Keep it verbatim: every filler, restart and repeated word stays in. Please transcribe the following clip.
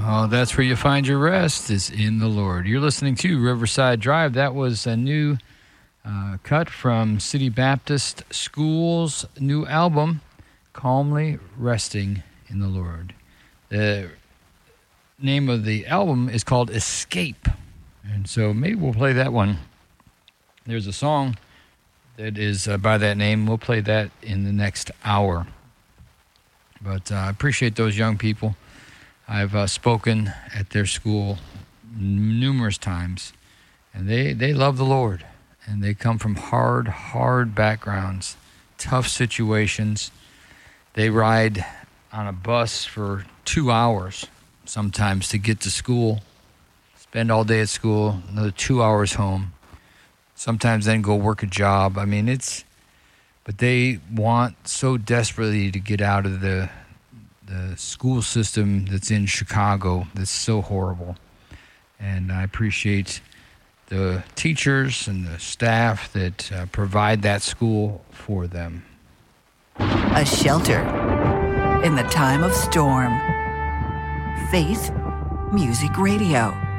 Oh, that's where you find your rest, is in the Lord. You're listening to Riverside Drive. That was a new uh, cut from City Baptist School's new album, Calmly Resting in the Lord. The name of the album is called Escape. And so maybe we'll play that one. There's a song that is uh, by that name. We'll play that in the next hour. But uh, I appreciate those young people. I've uh, spoken at their school numerous times, and they, they love the Lord, and they come from hard, hard backgrounds, tough situations. They ride on a bus for two hours sometimes to get to school, spend all day at school, another two hours home, sometimes then go work a job. I mean, it's, but they want so desperately to get out of the the school system that's in Chicago that's so horrible. And I appreciate the teachers and the staff that uh, provide that school for them. A shelter in the time of storm. Faith Music Radio.